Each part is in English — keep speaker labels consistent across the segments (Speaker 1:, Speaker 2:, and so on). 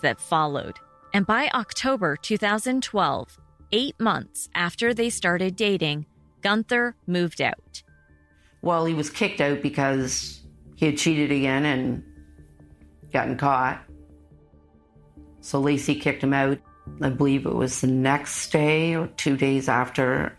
Speaker 1: that followed. And by October 2012, 8 months after they started dating, Gunther moved out.
Speaker 2: Well, he was kicked out because he had cheated again and gotten caught. So Lacey kicked him out. I believe it was the next day or 2 days after.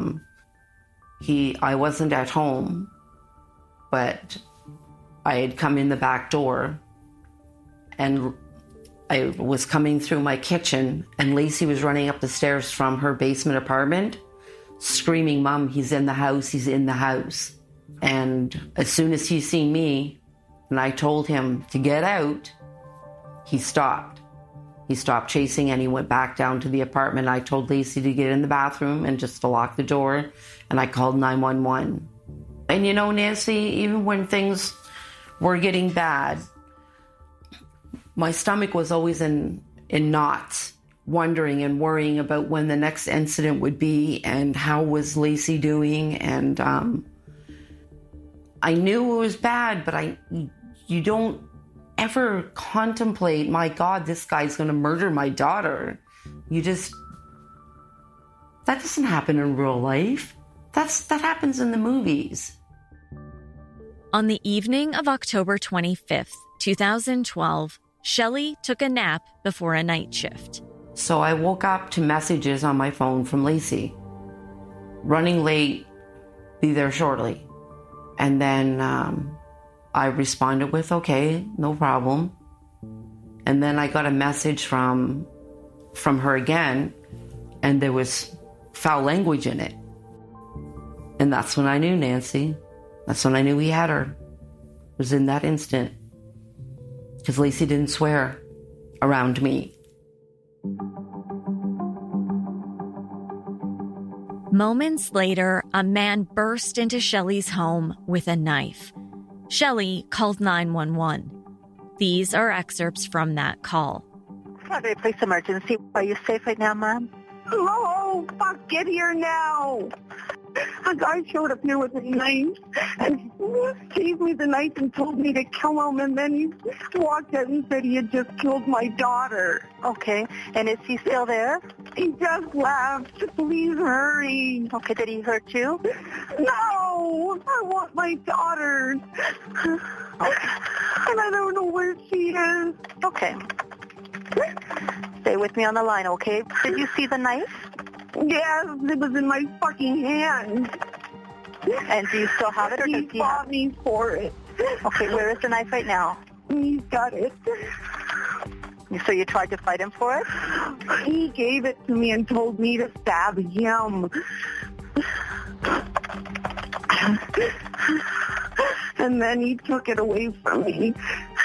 Speaker 2: I wasn't at home, but I had come in the back door and I was coming through my kitchen and Lacey was running up the stairs from her basement apartment screaming, "Mom, he's in the house, he's in the house." And as soon as he seen me and I told him to get out, he stopped. He stopped chasing and he went back down to the apartment. I told Lacey to get in the bathroom and just to lock the door, and I called 911. And you know, Nancy, even when things were getting bad, my stomach was always in knots, wondering and worrying about when the next incident would be and how was Lacey doing. And I knew it was bad, but you don't ever contemplate, my God, this guy's going to murder my daughter. That doesn't happen in real life. That happens in the movies.
Speaker 1: On the evening of October 25th, 2012, Shelley took a nap before a night shift.
Speaker 2: So I woke up to messages on my phone from Lacey. Running late, be there shortly. And then I responded with, okay, no problem. And then I got a message from her again, and there was foul language in it. And that's when I knew, Nancy. That's when I knew he had her. It was in that instant. Because Lacey didn't swear around me.
Speaker 1: Moments later, a man burst into Shelley's home with a knife. Shelley called 911. These are excerpts from that call.
Speaker 3: Friday Police Emergency. Are you safe right now, Mom?
Speaker 4: Oh, fuck, get here now. A guy showed up here with a knife and gave me the knife and told me to kill him, and then he walked out and said he had just killed my daughter.
Speaker 3: Okay, and is he still there?
Speaker 4: He just left. Please hurry.
Speaker 3: Okay, did he hurt you?
Speaker 4: No, I want my daughter. Okay. And I don't know where she is.
Speaker 3: Okay. Stay with me on the line, okay? Did you see the knife?
Speaker 4: Yes, it was in my fucking hand.
Speaker 3: And do you still have it, or does he have it?
Speaker 4: He fought me for it.
Speaker 3: Okay, where is the knife right now?
Speaker 4: He's got it.
Speaker 3: So you tried to fight him for it?
Speaker 4: He gave it to me and told me to stab him. And then he took it away from me.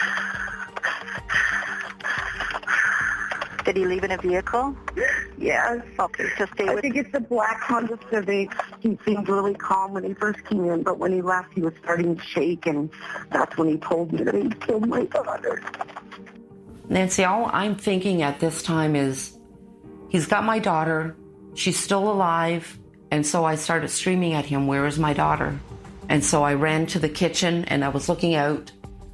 Speaker 3: Did he leave in a vehicle?
Speaker 4: Yes.
Speaker 3: Okay, so stay with...
Speaker 4: I think it's a black Honda Civic. He seemed really calm when he first came in, but when he left, he was starting to shake, and that's when he told me that he killed my daughter.
Speaker 2: Nancy, all I'm thinking at this time is, he's got my daughter, she's still alive, and so I started screaming at him, "Where is my daughter?" And so I ran to the kitchen, and I was looking out.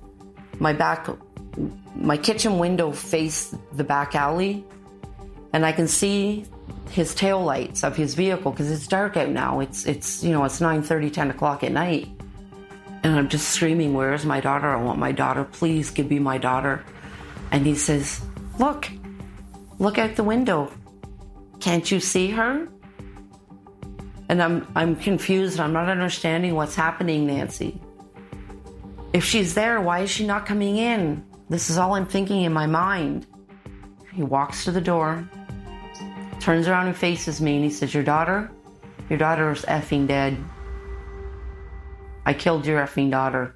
Speaker 2: My kitchen window faced the back alley, and I can see his taillights of his vehicle because it's dark out now. It's 9:30, 10 o'clock at night. And I'm just screaming, "Where's my daughter? I want my daughter. Please give me my daughter." And he says, look out the window. Can't you see her? And I'm confused. I'm not understanding what's happening, Nancy. If she's there, why is she not coming in? This is all I'm thinking in my mind. He walks to the door, turns around and faces me, and he says, your daughter is effing dead. I killed your effing daughter.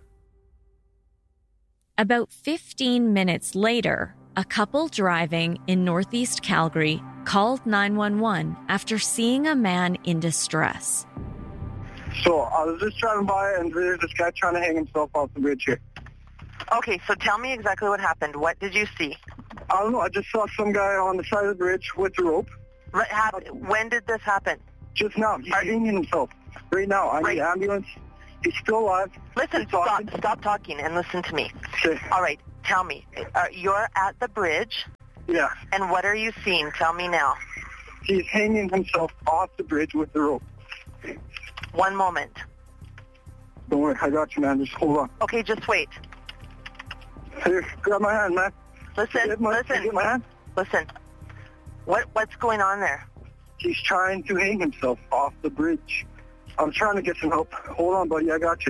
Speaker 1: About 15 minutes later, a couple driving in northeast Calgary called 911 after seeing a man in distress.
Speaker 5: So I was just driving by, and there's this guy trying to hang himself off the bridge here.
Speaker 3: Okay, so tell me exactly what happened. What did you see?
Speaker 5: I don't know. I just saw some guy on the side of the bridge with the rope.
Speaker 3: Right, when did this happen?
Speaker 5: Just now. He's hanging himself. Right now. I need ambulance. He's still alive.
Speaker 3: Listen, stop talking and listen to me.
Speaker 5: Okay.
Speaker 3: All right, tell me. You're at the bridge.
Speaker 5: Yeah.
Speaker 3: And what are you seeing? Tell me now.
Speaker 5: He's hanging himself off the bridge with the rope.
Speaker 3: One moment.
Speaker 5: Don't worry, I got you, man. Just hold on.
Speaker 3: Okay, just wait.
Speaker 5: Here, grab my hand, man.
Speaker 3: Listen.
Speaker 5: Get my hand.
Speaker 3: Listen. What's going on there?
Speaker 5: He's trying to hang himself off the bridge. I'm trying to get some help. Hold on, buddy. I got you.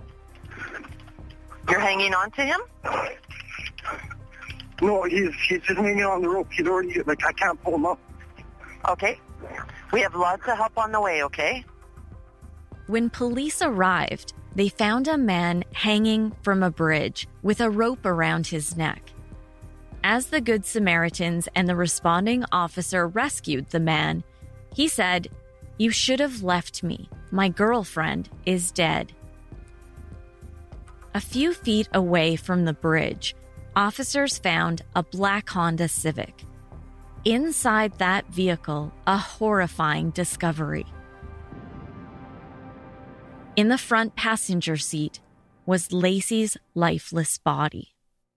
Speaker 3: You're hanging on to him?
Speaker 5: No, he's just hanging on the rope. He's already, I can't pull him up.
Speaker 3: Okay. We have lots of help on the way, okay?
Speaker 1: When police arrived, they found a man hanging from a bridge with a rope around his neck. As the Good Samaritans and the responding officer rescued the man, he said, "You should have left me. My girlfriend is dead." A few feet away from the bridge, officers found a black Honda Civic. Inside that vehicle, a horrifying discovery. In the front passenger seat was Lacey's lifeless body.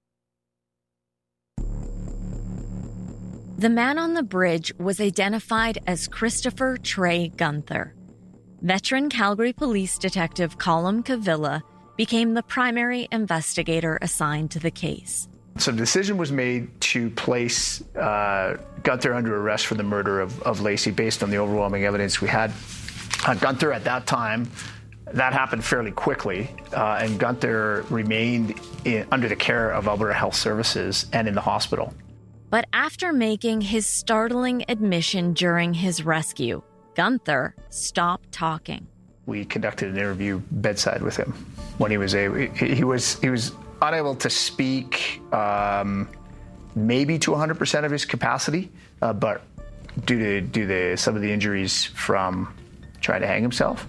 Speaker 1: The man on the bridge was identified as Christopher Trey Gunther. Veteran Calgary Police Detective Colm Cavilla became the primary investigator assigned to the case.
Speaker 6: So the decision was made to place Gunther under arrest for the murder of Lacey based on the overwhelming evidence we had. Gunther at that time, that happened fairly quickly, and Gunther remained under the care of Alberta Health Services and in the hospital.
Speaker 1: But after making his startling admission during his rescue, Gunther stopped talking.
Speaker 6: We conducted an interview bedside with him when he was unable to speak, maybe to 100% of his capacity, but due to some of the injuries from trying to hang himself.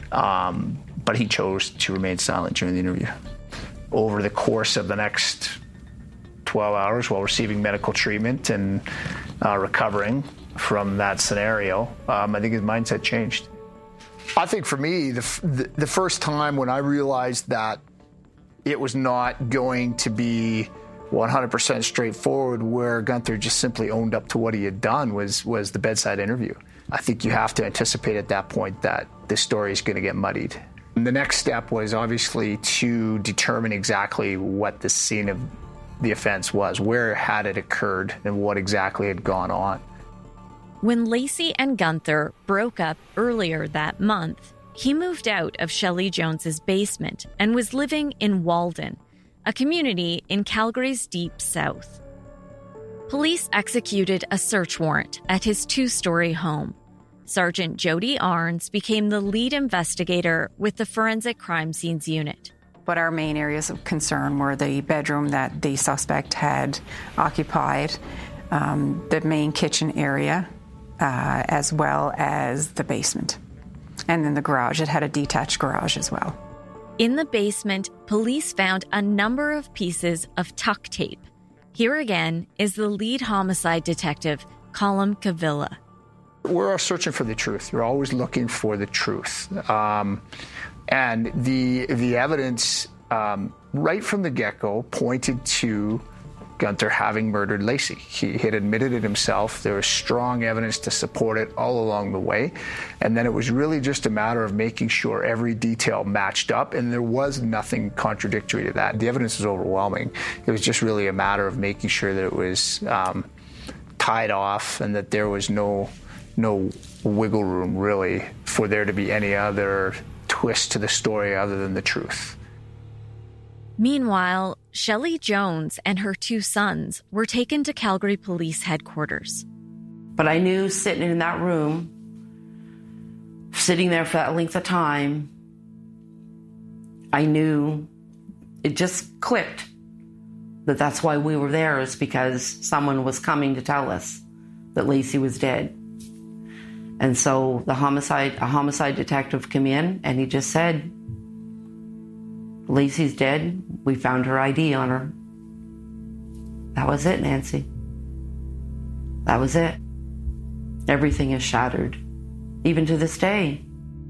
Speaker 6: But he chose to remain silent during the interview. Over the course of the next 12 hours while receiving medical treatment and recovering from that scenario, I think his mindset changed.
Speaker 7: I think for me, the first time when I realized that it was not going to be 100% straightforward, where Gunther just simply owned up to what he had done, was the bedside interview. I think you have to anticipate at that point that this story is going to get muddied. And the next step was obviously to determine exactly what the scene of the offense was, where had it occurred, and what exactly had gone on.
Speaker 1: When Lacey and Gunther broke up earlier that month, he moved out of Shelley Jones's basement and was living in Walden, a community in Calgary's deep south. Police executed a search warrant at his two-story home. Sergeant Jody Arns became the lead investigator with the Forensic Crime Scenes Unit.
Speaker 8: But our main areas of concern were the bedroom that the suspect had occupied, the main kitchen area, as well as the basement. And then the garage. It had a detached garage as well.
Speaker 1: In the basement, police found a number of pieces of tuck tape. Here again is the lead homicide detective, Colm Cavilla.
Speaker 6: We're searching for the truth. You're always looking for the truth. And the evidence right from the get-go pointed to Gunther having murdered Lacey. He had admitted it himself. There was strong evidence to support it all along the way. And then it was really just a matter of making sure every detail matched up, and there was nothing contradictory to that. The evidence was overwhelming. It was just really a matter of making sure that it was tied off and that there was no wiggle room, really, for there to be any other twist to the story other than the truth.
Speaker 1: Meanwhile, Shelley Jones and her two sons were taken to Calgary Police Headquarters.
Speaker 2: But I knew sitting in that room, sitting there for that length of time, I knew it just clicked that that's why we were there, is because someone was coming to tell us that Lacey was dead. And so a homicide detective came in and he just said, "Lacey's dead. We found her ID on her." That was it, Nancy. That was it. Everything is shattered, even to this day.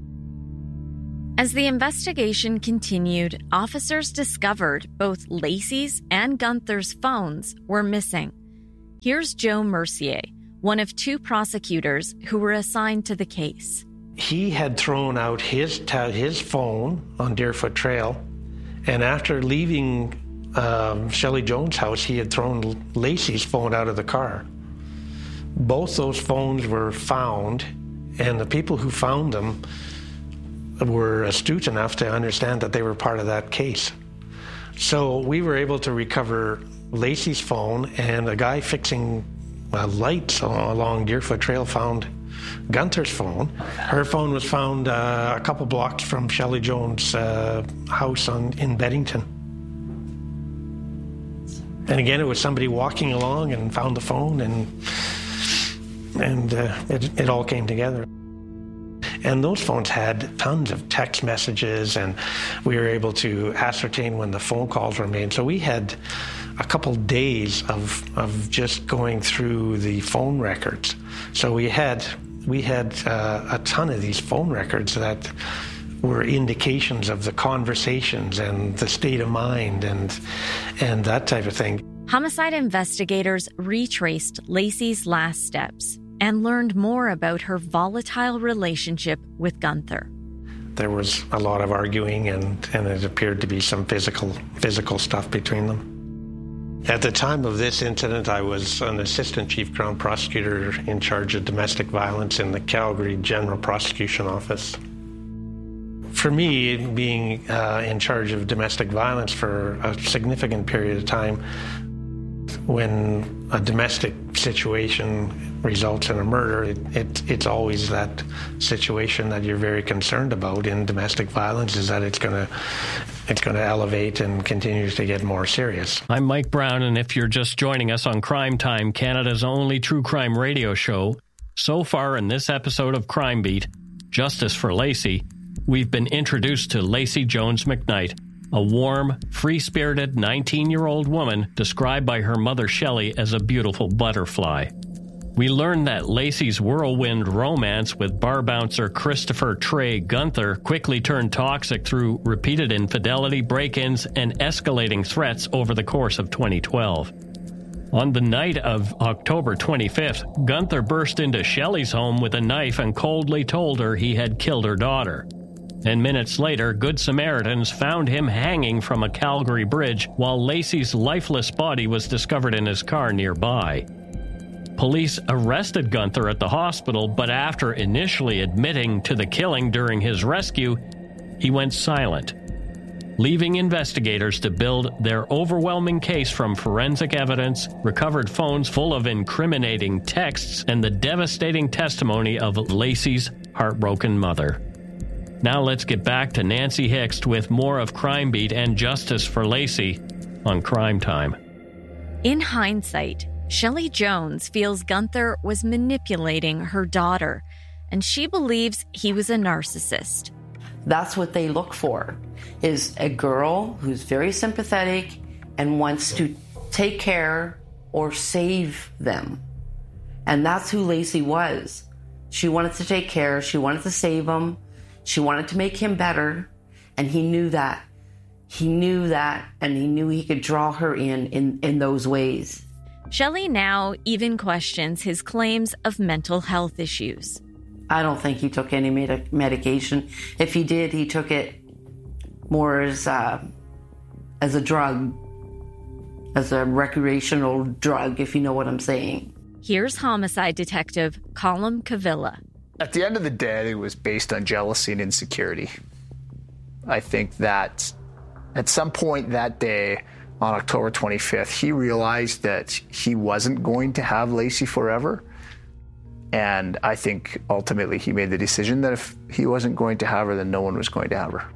Speaker 1: As the investigation continued, officers discovered both Lacey's and Gunther's phones were missing. Here's Joe Mercier, one of two prosecutors who were assigned to the case.
Speaker 9: He had thrown out his phone on Deerfoot Trail, and after leaving Shelley Jones' house, he had thrown Lacey's phone out of the car. Both those phones were found, and the people who found them were astute enough to understand that they were part of that case. So we were able to recover Lacey's phone, and a guy fixing lights along Deerfoot Trail found Gunther's phone. Her phone was found a couple blocks from Shelley Jones' house in Beddington. And again, it was somebody walking along and found the phone, and it all came together. And those phones had tons of text messages, and we were able to ascertain when the phone calls were made. So we had a couple days of just going through the phone records. So we had a ton of these phone records that were indications of the conversations and the state of mind and that type of thing.
Speaker 1: Homicide investigators retraced Lacey's last steps and learned more about her volatile relationship with Gunther.
Speaker 9: There was a lot of arguing, and it appeared to be some physical stuff between them. At the time of this incident, I was an assistant chief crown prosecutor in charge of domestic violence in the Calgary General Prosecution Office. For me, being in charge of domestic violence for a significant period of time, when a domestic situation results in a murder, it's always that situation that you're very concerned about in domestic violence, is that it's going to elevate and continues to get more serious.
Speaker 10: I'm Mike Brown, and if you're just joining us on Crime Time, Canada's only true crime radio show, so far in this episode of Crime Beat, Justice for Lacey, we've been introduced to Lacey Jones McKnight, a warm, free-spirited 19-year-old woman described by her mother Shelley as a beautiful butterfly. We learned that Lacey's whirlwind romance with bar bouncer Christopher Trey Gunther quickly turned toxic through repeated infidelity, break-ins, and escalating threats over the course of 2012. On the night of October 25th, Gunther burst into Shelley's home with a knife and coldly told her he had killed her daughter. And minutes later, Good Samaritans found him hanging from a Calgary bridge while Lacey's lifeless body was discovered in his car nearby. Police arrested Gunther at the hospital, but after initially admitting to the killing during his rescue, he went silent, leaving investigators to build their overwhelming case from forensic evidence, recovered phones full of incriminating texts, and the devastating testimony of Lacey's heartbroken mother. Now let's get back to Nancy Hixt with more of Crime Beat and Justice for Lacey on Crime Time.
Speaker 1: In hindsight, Shelley Jones feels Gunther was manipulating her daughter, and she believes he was a narcissist.
Speaker 2: That's what they look for, is a girl who's very sympathetic and wants to take care or save them. And that's who Lacey was. She wanted to take care, she wanted to save him, she wanted to make him better, and he knew that. He knew that, and he knew he could draw her in those ways.
Speaker 1: Shelley now even questions his claims of mental health issues.
Speaker 2: I don't think he took any medication. If he did, he took it more as a drug, as a recreational drug, if you know what I'm saying.
Speaker 1: Here's homicide detective Colm Cavilla.
Speaker 7: At the end of the day, it was based on jealousy and insecurity. I think that at some point that day, on October 25th, he realized that he wasn't going to have Lacey forever. And I think ultimately he made the decision that if he wasn't going to have her, then no one was going to have her.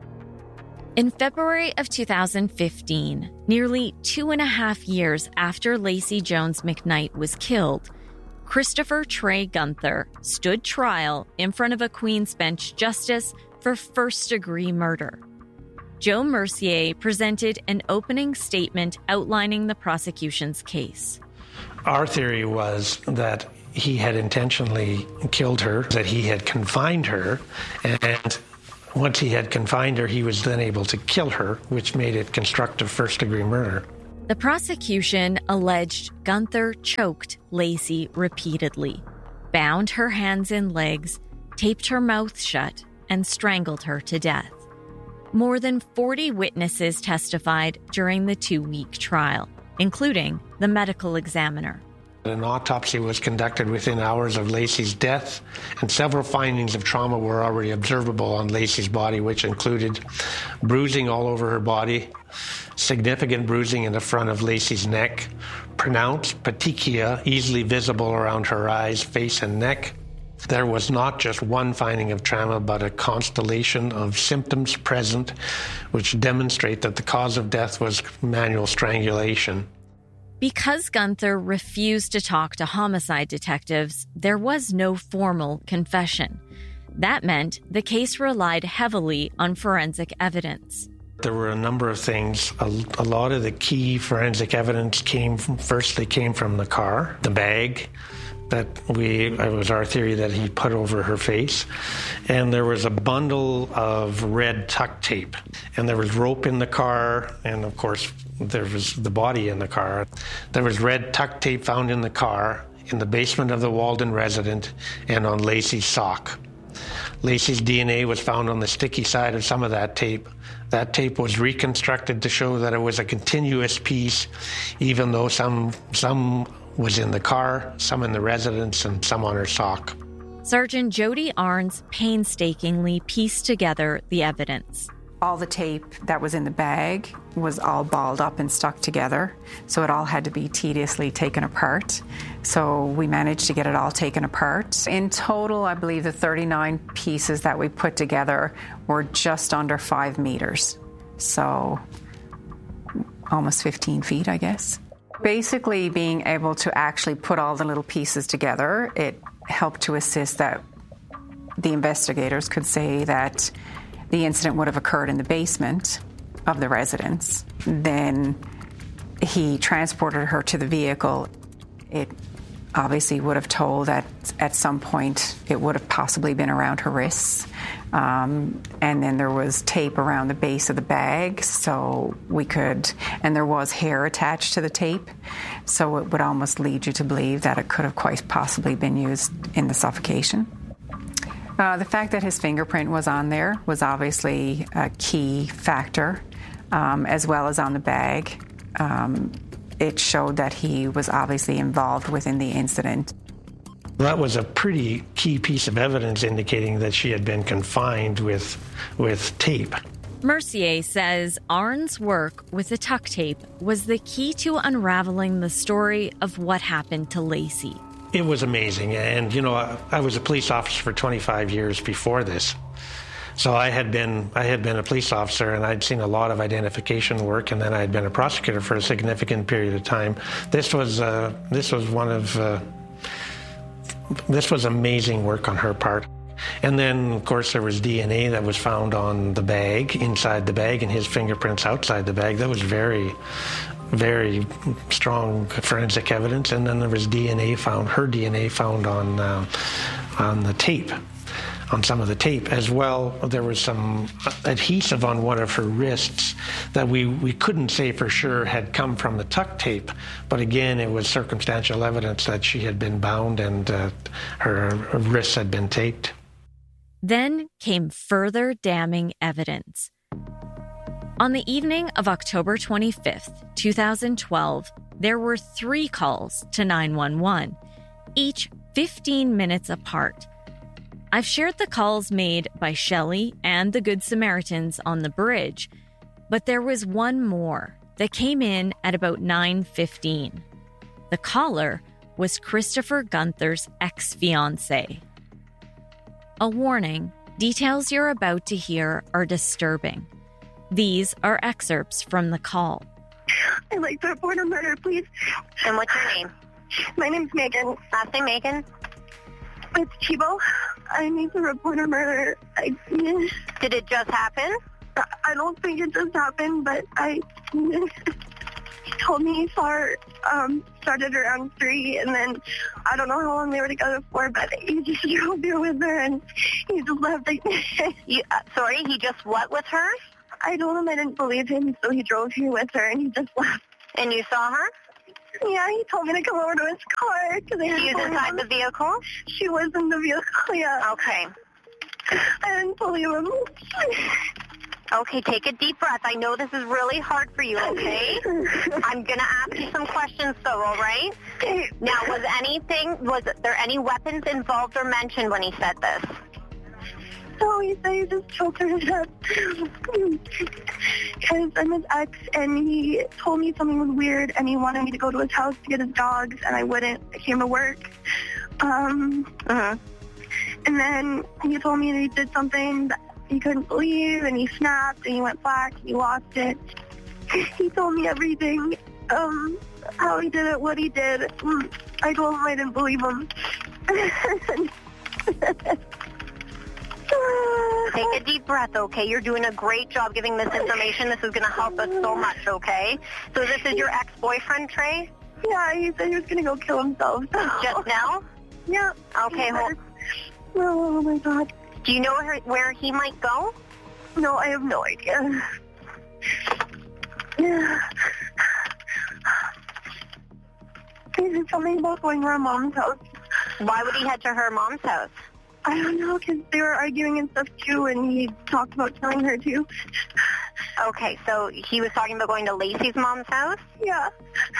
Speaker 1: In February of 2015, nearly 2.5 years after Lacey Jones McKnight was killed, Christopher Trey Gunther stood trial in front of a Queen's Bench justice for first-degree murder. Joe Mercier presented an opening statement outlining the prosecution's case.
Speaker 9: Our theory was that he had intentionally killed her, that he had confined her, and once he had confined her, he was then able to kill her, which made it constructive first-degree murder.
Speaker 1: The prosecution alleged Gunther choked Lacey repeatedly, bound her hands and legs, taped her mouth shut, and strangled her to death. More than 40 witnesses testified during the 2-week trial, including the medical examiner.
Speaker 9: An autopsy was conducted within hours of Lacey's death, and several findings of trauma were already observable on Lacey's body, which included bruising all over her body, significant bruising in the front of Lacey's neck, pronounced petechia easily visible around her eyes, face, and neck. There was not just one finding of trauma, but a constellation of symptoms present which demonstrate that the cause of death was manual strangulation.
Speaker 1: Because Gunther refused to talk to homicide detectives, there was no formal confession. That meant the case relied heavily on forensic evidence.
Speaker 9: There were a number of things. A lot of the key forensic evidence came from the car, the bag it was our theory that he put over her face. And there was a bundle of red tuck tape. And there was rope in the car, and of course, there was the body in the car. There was red tuck tape found in the car, in the basement of the Walden residence, and on Lacey's sock. Lacey's DNA was found on the sticky side of some of that tape. That tape was reconstructed to show that it was a continuous piece, even though some was in the car, some in the residence, and some on her sock.
Speaker 1: Sergeant Jody Arns painstakingly pieced together the evidence.
Speaker 8: All the tape that was in the bag was all balled up and stuck together, so it all had to be tediously taken apart. So we managed to get it all taken apart. In total, I believe the 39 pieces that we put together were just under 5 meters. So almost 15 feet, I guess. Basically, being able to actually put all the little pieces together, it helped to assist that the investigators could say that the incident would have occurred in the basement of the residence. Then he transported her to the vehicle. It obviously would have told that at some point it would have possibly been around her wrists. And then there was tape around the base of the bag, and there was hair attached to the tape. So it would almost lead you to believe that it could have quite possibly been used in the suffocation. The fact that his fingerprint was on there was obviously a key factor, as well as on the bag. It showed that he was obviously involved within the incident.
Speaker 9: That was a pretty key piece of evidence indicating that she had been confined with tape.
Speaker 1: Mercier says Arns' work with the tuck tape was the key to unraveling the story of what happened to Lacey.
Speaker 9: It was amazing. And, I was a police officer for 25 years before this. So I had been a police officer, and I'd seen a lot of identification work, and then I had been a prosecutor for a significant period of time. This was amazing work on her part. And then, of course, there was DNA that was found on the bag, inside the bag, and his fingerprints outside the bag. That was very, very strong forensic evidence. And then there was her DNA found on the tape, on some of the tape as well. There was some adhesive on one of her wrists that we couldn't say for sure had come from the tuck tape, but again, it was circumstantial evidence that she had been bound and her wrists had been taped.
Speaker 1: Then came further damning evidence. On the evening of October 25th, 2012, there were 3 calls to 911, each 15 minutes apart. I've shared the calls made by Shelley and the Good Samaritans on the bridge, but there was one more that came in at about 9:15. The caller was Christopher Gunther's ex-fiancée. A warning, details you're about to hear are disturbing. These are excerpts from the call.
Speaker 4: I'd like to report a murder, please.
Speaker 3: And what's your name?
Speaker 4: My name's Megan.
Speaker 3: Last name, Megan?
Speaker 4: It's Chibo. I need to report a murder.
Speaker 3: Did it just happen?
Speaker 4: I don't think it just happened, but he told me he saw her, started around 3, and then I don't know how long they were together for, but he just drove here with her, and he just left.
Speaker 3: Sorry, he just what with her?
Speaker 4: I told him I didn't believe him, so he drove here with her, and he just left.
Speaker 3: And you saw her?
Speaker 4: Yeah, he told me to come over to his car.
Speaker 3: She was inside the vehicle?
Speaker 4: She was in the vehicle, yeah.
Speaker 3: Okay.
Speaker 4: I didn't believe him.
Speaker 3: Okay, take a deep breath. I know this is really hard for you, okay? I'm going to ask you some questions, though, all right? Now, was there any weapons involved or mentioned when he said this?
Speaker 4: No, he said he just choked her to death. Because I'm his ex, and he told me something was weird, and he wanted me to go to his house to get his dogs, and I wouldn't. I came to work. And then he told me that he did something that he couldn't believe, and he snapped, and he went black, and he lost it. He told me everything, how he did it, what he did. I told him I didn't believe him.
Speaker 3: Take a deep breath, okay? You're doing a great job giving this information. This is going to help us so much, okay? So this is your ex-boyfriend, Trey?
Speaker 4: Yeah, he said he was going to go kill himself.
Speaker 3: Just now?
Speaker 4: Yeah.
Speaker 3: Okay,
Speaker 4: Oh, my God.
Speaker 3: Do you know where he might go?
Speaker 4: No, I have no idea. Yeah. He said something about going to her mom's house.
Speaker 3: Why would he head to her mom's house?
Speaker 4: I don't know, because they were arguing and stuff, too, and he talked about killing her, too.
Speaker 3: Okay, so he was talking about going to Lacey's mom's house?
Speaker 4: Yeah.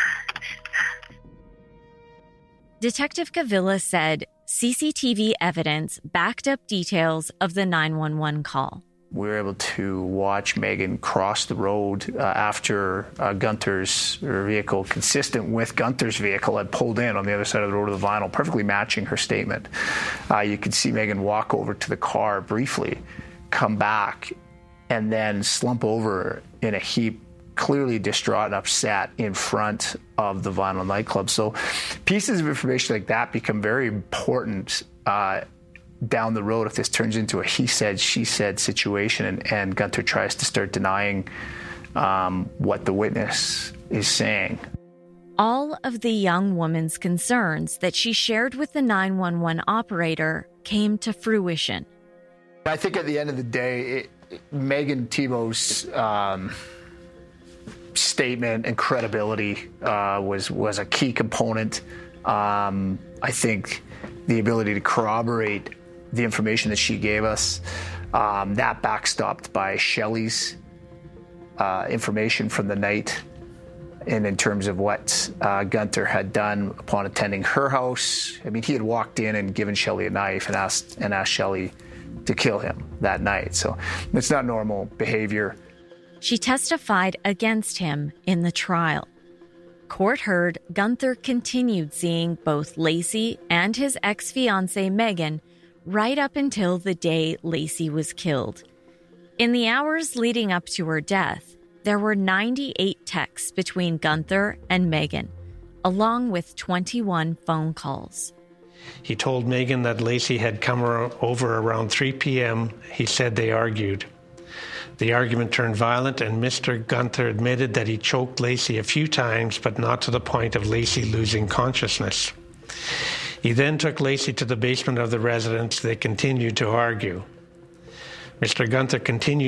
Speaker 1: Detective Gavilla said CCTV evidence backed up details of the 911 call.
Speaker 7: We were able to watch Megan cross the road after Gunther's vehicle, consistent with Gunther's vehicle, had pulled in on the other side of the road of the vinyl, perfectly matching her statement. You could see Megan walk over to the car briefly, come back, and then slump over in a heap, clearly distraught and upset in front of the Vinyl nightclub. So pieces of information like that become very important down the road if this turns into a he said, she said situation and Gunther tries to start denying what the witness is saying.
Speaker 1: All of the young woman's concerns that she shared with the 911 operator came to fruition.
Speaker 7: I think at the end of the day, Megan Thibault's statement and credibility was a key component. I think the ability to corroborate the information that she gave us, that backstopped by Shelley's information from the night, and in terms of what Gunther had done upon attending her house. I mean, he had walked in and given Shelley a knife and asked Shelley to kill him that night. So it's not normal behavior.
Speaker 1: She testified against him in the trial. Court heard Gunther continued seeing both Lacey and his ex-fiancée Megan right up until the day Lacey was killed. In the hours leading up to her death, there were 98 texts between Gunther and Megan, along with 21 phone calls.
Speaker 9: He told Megan that Lacey had come over around 3 p.m. He said they argued. The argument turned violent, and Mr. Gunther admitted that he choked Lacey a few times, but not to the point of Lacey losing consciousness. He then took Lacey to the basement of the residence. They continued to argue. Mr. Gunther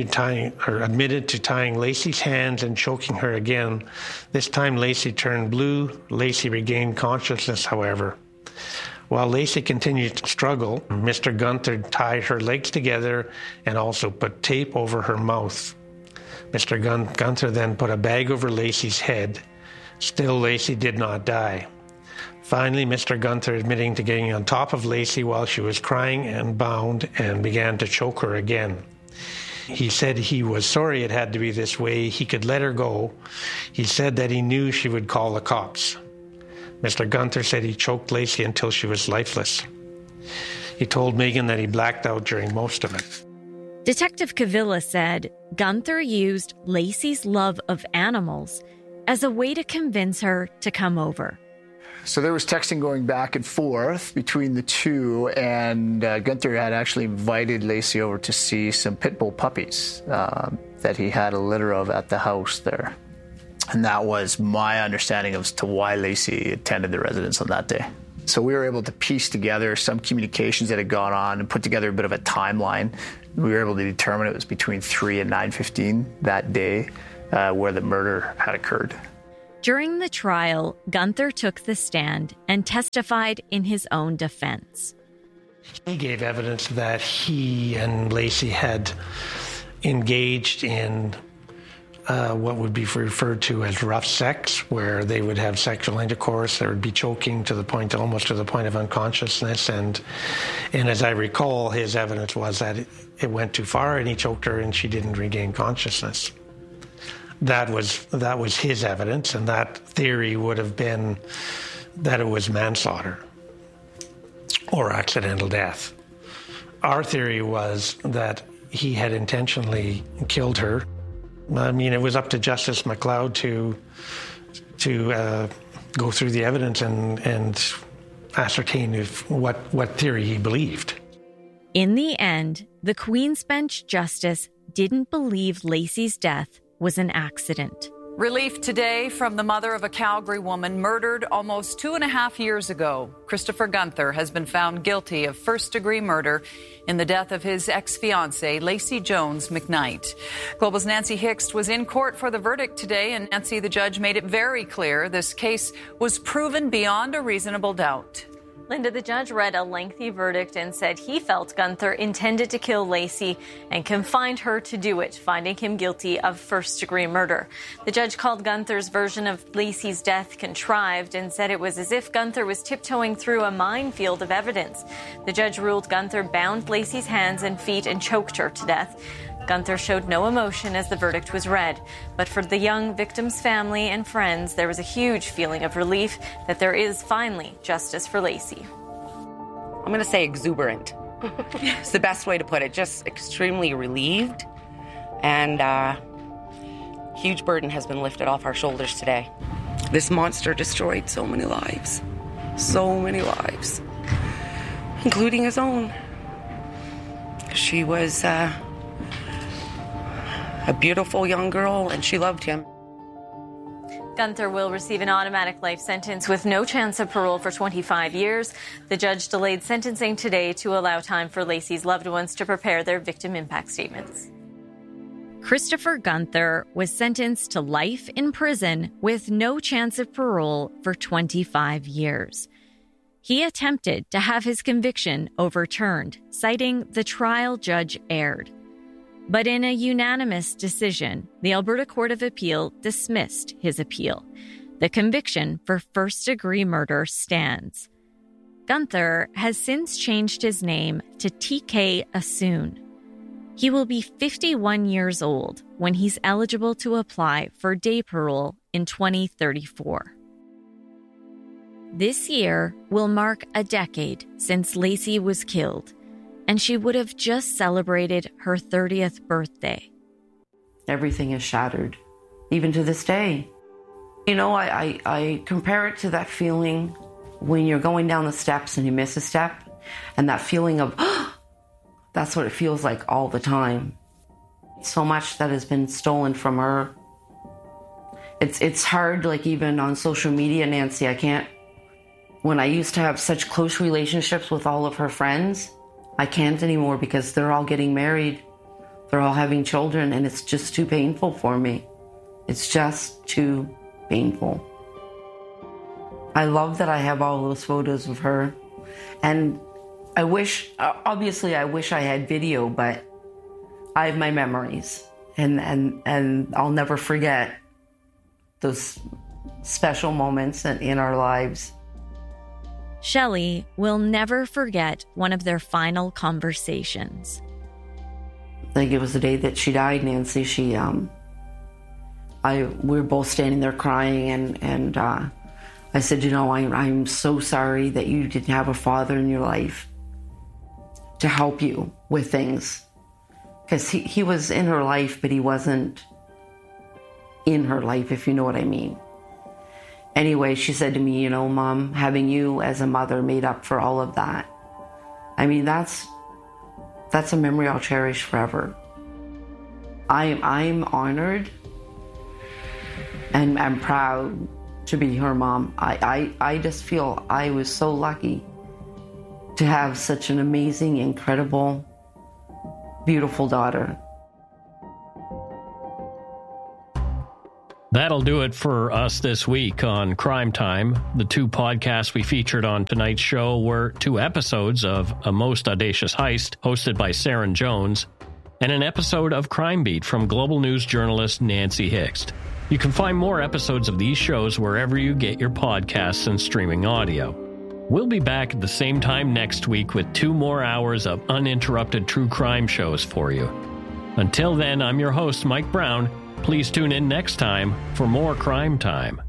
Speaker 9: admitted to tying Lacey's hands and choking her again. This time Lacey turned blue. Lacey regained consciousness, however. While Lacey continued to struggle, Mr. Gunther tied her legs together and also put tape over her mouth. Mr. Gunther then put a bag over Lacey's head. Still, Lacey did not die. Finally, Mr. Gunther admitting to getting on top of Lacey while she was crying and bound and began to choke her again. He said he was sorry it had to be this way. He could let her go. He said that he knew she would call the cops. Mr. Gunther said he choked Lacey until she was lifeless. He told Megan that he blacked out during most of it.
Speaker 1: Detective Gavilla said Gunther used Lacey's love of animals as a way to convince her to come over.
Speaker 7: So there was texting going back and forth between the two, and Gunther had actually invited Lacey over to see some pit bull puppies that he had a litter of at the house there. And that was my understanding as to why Lacey attended the residence on that day. So we were able to piece together some communications that had gone on and put together a bit of a timeline. We were able to determine it was between 3 and 9:15 that day where the murder had occurred.
Speaker 1: During the trial, Gunther took the stand and testified in his own defense.
Speaker 9: He gave evidence that he and Lacey had engaged in what would be referred to as rough sex, where they would have sexual intercourse. There would be choking almost to the point of unconsciousness. And as I recall, his evidence was that it went too far and he choked her and she didn't regain consciousness. That was his evidence, and that theory would have been that it was manslaughter or accidental death. Our theory was that he had intentionally killed her. I mean, it was up to Justice McLeod to go through the evidence and ascertain what theory he believed.
Speaker 1: In the end, the Queen's Bench Justice didn't believe Lacey's death was an accident.
Speaker 11: Relief today from the mother of a Calgary woman murdered almost 2.5 years ago. Christopher Gunther has been found guilty of first-degree murder in the death of his ex-fiancée, Lacey Jones McKnight. Global's Nancy Hixt was in court for the verdict today, and Nancy, the judge, made it very clear this case was proven beyond a reasonable doubt.
Speaker 1: Linda, the judge read a lengthy verdict and said he felt Gunther intended to kill Lacey and confined her to do it, finding him guilty of first-degree murder. The judge called Gunther's version of Lacey's death contrived and said it was as if Gunther was tiptoeing through a minefield of evidence. The judge ruled Gunther bound Lacey's hands and feet and choked her to death. Gunther showed no emotion as the verdict was read, but for the young victim's family and friends, there was a huge feeling of relief that there is finally justice for Lacey.
Speaker 12: I'm going to say exuberant. It's the best way to put it. Just extremely relieved, and huge burden has been lifted off our shoulders today. This monster destroyed so many lives, including his own. She was a beautiful young girl, and she loved him.
Speaker 1: Gunther will receive an automatic life sentence with no chance of parole for 25 years. The judge delayed sentencing today to allow time for Lacey's loved ones to prepare their victim impact statements. Christopher Gunther was sentenced to life in prison with no chance of parole for 25 years. He attempted to have his conviction overturned, citing the trial judge erred. But in a unanimous decision, the Alberta Court of Appeal dismissed his appeal. The conviction for first-degree murder stands. Gunther has since changed his name to TK Assoon. He will be 51 years old when he's eligible to apply for day parole in 2034. This year will mark a decade since Lacey was killed, and she would have just celebrated her 30th birthday.
Speaker 2: Everything is shattered, even to this day. You know, I compare it to that feeling when you're going down the steps and you miss a step, and that feeling of, that's what it feels like all the time. So much that has been stolen from her. It's hard, like even on social media, Nancy, I can't, when I used to have such close relationships with all of her friends, I can't anymore because they're all getting married. They're all having children, and it's just too painful for me. It's just too painful. I love that I have all those photos of her. And I wish, obviously I wish I had video, but I have my memories. And I'll never forget those special moments in our lives.
Speaker 1: Shelley will never forget one of their final conversations.
Speaker 2: I think it was the day that she died, Nancy. We were both standing there crying, and I said, you know, I'm so sorry that you didn't have a father in your life to help you with things. Because he was in her life, but he wasn't in her life, if you know what I mean. Anyway, she said to me, you know, Mom, having you as a mother made up for all of that. I mean, that's a memory I'll cherish forever. I'm honored and I'm proud to be her mom. I just feel I was so lucky to have such an amazing, incredible, beautiful daughter.
Speaker 10: That'll do it for us this week on Crime Time. The 2 podcasts we featured on tonight's show were 2 episodes of A Most Audacious Heist, hosted by Saren Jones, and an episode of Crime Beat from Global News journalist Nancy Hixt. You can find more episodes of these shows wherever you get your podcasts and streaming audio. We'll be back at the same time next week with 2 more hours of uninterrupted true crime shows for you. Until then, I'm your host, Mike Brown. Please tune in next time for more Crime Time.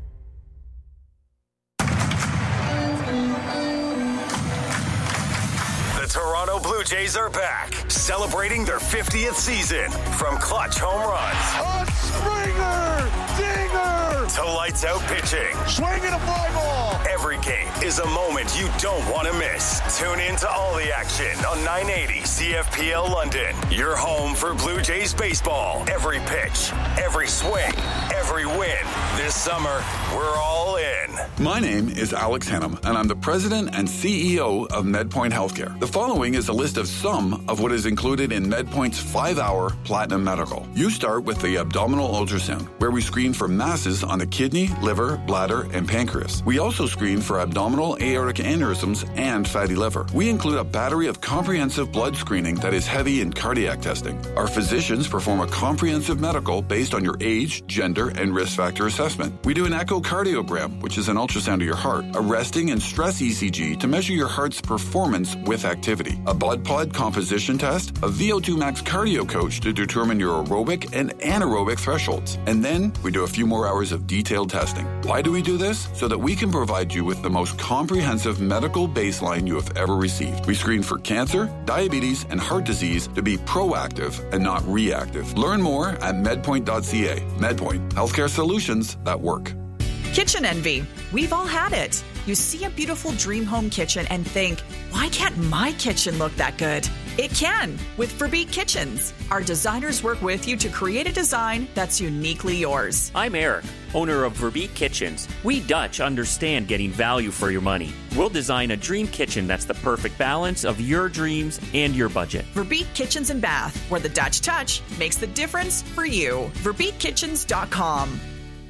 Speaker 13: The Toronto Blue Jays are back, celebrating their 50th season. From clutch home runs,
Speaker 14: a Springer, dinger,
Speaker 13: to lights out pitching,
Speaker 14: swinging a fly ball.
Speaker 13: Every game is a moment you don't want to miss. Tune in to all the action on 980 CFPL London. Your home for Blue Jays baseball. Every pitch, every swing, every win. This summer, we're all in.
Speaker 15: My name is Alex Hannum, and I'm the president and CEO of MedPoint Healthcare. The following is a list of some of what is included in MedPoint's 5-hour Platinum Medical. You start with the abdominal ultrasound, where we screen for masses on the kidney, liver, bladder, and pancreas. We also screen for abdominal aortic aneurysms and fatty liver. We include a battery of comprehensive blood screening that is heavy in cardiac testing. Our physicians perform a comprehensive medical based on your age, gender, and risk factor assessment. We do an echocardiogram, which is an ultrasound of your heart, a resting and stress ECG to measure your heart's performance with activity, a blood pod composition test, a VO2 max cardio coach to determine your aerobic and anaerobic thresholds. And then we do a few more hours of detailed testing. Why do we do this? So that we can provide you with the most comprehensive medical baseline you have ever received. We screen for cancer, diabetes, and heart disease to be proactive and not reactive. Learn more at medpoint.ca. MedPoint, healthcare solutions that work.
Speaker 16: Kitchen envy. We've all had it. You see a beautiful dream home kitchen and think, why can't my kitchen look that good? It can with Verbeek Kitchens. Our designers work with you to create a design that's uniquely yours.
Speaker 17: I'm Eric, owner of Verbeek Kitchens. We Dutch understand getting value for your money. We'll design a dream kitchen that's the perfect balance of your dreams and your budget.
Speaker 16: Verbeek Kitchens and Bath, where the Dutch touch makes the difference for you. VerbeekKitchens.com.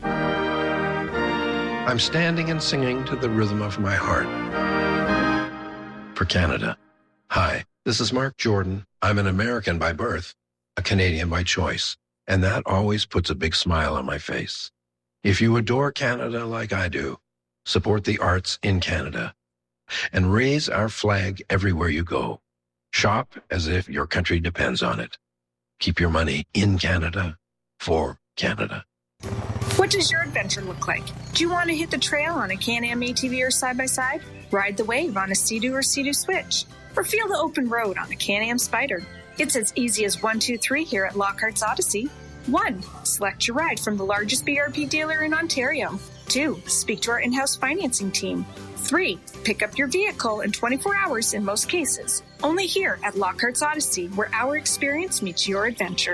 Speaker 18: I'm standing and singing to the rhythm of my heart. For Canada. Hi, this is Mark Jordan. I'm an American by birth, a Canadian by choice, and that always puts a big smile on my face. If you adore Canada like I do, support the arts in Canada and raise our flag everywhere you go. Shop as if your country depends on it. Keep your money in Canada for Canada.
Speaker 19: What does your adventure look like? Do you want to hit the trail on a Can-Am ATV or side-by-side? Ride the wave on a Sea-Doo or Sea-Doo Switch? Or feel the open road on a Can-Am Spyder? It's as easy as 1, 2, 3 here at Lockhart's Odyssey. 1. Select your ride from the largest BRP dealer in Ontario. 2. Speak to our in-house financing team. 3. Pick up your vehicle in 24 hours in most cases. Only here at Lockhart's Odyssey, where our experience meets your adventure.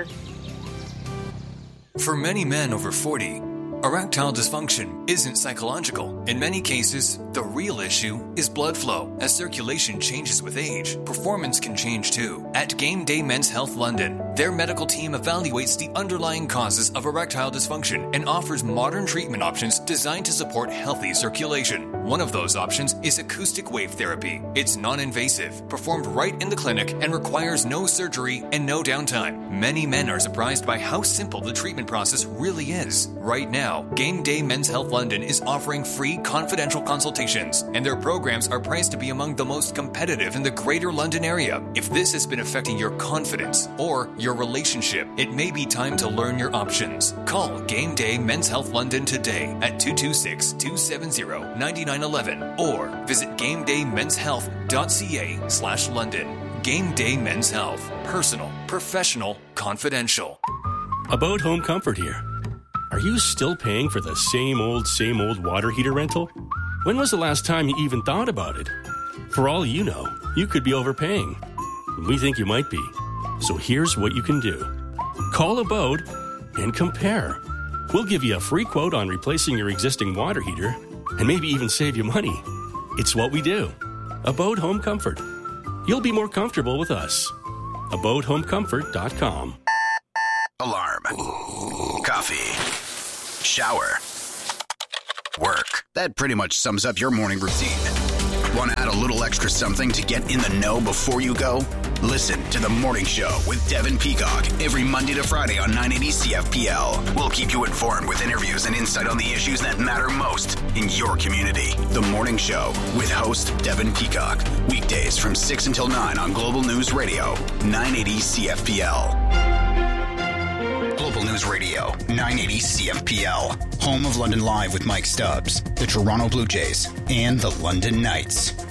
Speaker 20: For many men over 40, erectile dysfunction isn't psychological. In many cases, the real issue is blood flow. As circulation changes with age, performance can change too. At Game Day Men's Health London, their medical team evaluates the underlying causes of erectile dysfunction and offers modern treatment options designed to support healthy circulation. One of those options is acoustic wave therapy. It's non-invasive, performed right in the clinic, and requires no surgery and no downtime. Many men are surprised by how simple the treatment process really is. Right now, Game Day Men's Health London is offering free confidential consultations, and their programs are priced to be among the most competitive in the Greater London area. If this has been affecting your confidence or your relationship, it may be time to learn your options. Call Game Day Men's Health London today at 226-270-9911 or visit GameDayMen'sHealth.ca/London. Game Day Men's Health. Personal, professional, confidential.
Speaker 21: About Home Comfort here. Are you still paying for the same old water heater rental? When was the last time you even thought about it? For all you know, you could be overpaying. We think you might be. So here's what you can do. Call Abode and compare. We'll give you a free quote on replacing your existing water heater and maybe even save you money. It's what we do. Abode Home Comfort. You'll be more comfortable with us. AbodeHomeComfort.com.
Speaker 13: Alarm. Coffee.
Speaker 5: shower, work. That pretty much sums up your morning routine. Want to add a little extra something to get in the know before you go? Listen to The Morning Show with Devin Peacock every Monday to Friday on 980 CFPL. We'll keep you informed with interviews and insight on the issues that matter most in your community. The Morning Show with host Devin Peacock. Weekdays from 6 until 9 on Global News Radio, 980 CFPL. Global News Radio, 980 CFPL. Home of London Live with Mike Stubbs, the Toronto Blue Jays, and the London Knights.